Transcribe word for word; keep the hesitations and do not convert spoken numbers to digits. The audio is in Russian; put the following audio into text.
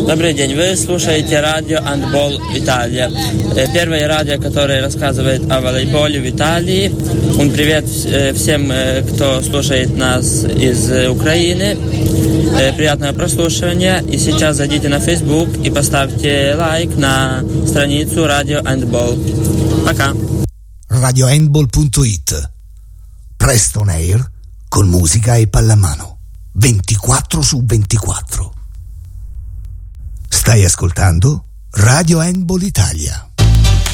Добрый день, вы слушаете радио «Handball Италия». Первое радио, которое рассказывает о волейболе в Италии. Un привет всем, кто слушает нас из Украины. Приятного прослушивания. И сейчас зайдите на Facebook и поставьте лайк на страницу радио «Handball». Пока. radio handball punto it. Presto on air con musica e pallamano. ventiquattro su ventiquattro. Stai ascoltando Radio Handball Italia.